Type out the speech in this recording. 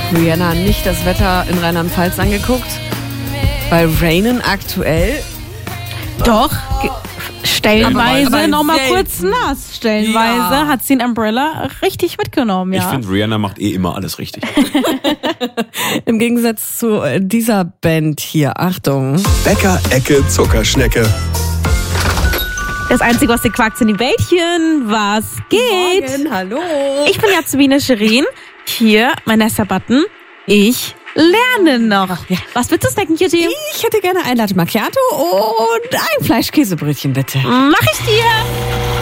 Rihanna nicht das Wetter in Rheinland-Pfalz angeguckt? Weil Rainen aktuell... Doch, stellenweise aber nochmal selten. kurz nass. Stellenweise Ja. hat sie den Umbrella richtig mitgenommen, ja. Ich finde, Rihanna macht immer alles richtig. Im Gegensatz zu dieser Band hier. Achtung. Bäcker-Ecke Zuckerschnecke. Das Einzige, was dir quackt, sind die Bällchen. Was geht? Morgen, hallo. Ich bin Jasmine Scherin. Hier, Vanessa Button. Ich lerne noch. Was willst du snacken, Cutie? Ich hätte gerne ein Latte Macchiato und ein Fleischkäsebrötchen, bitte. Mach ich dir.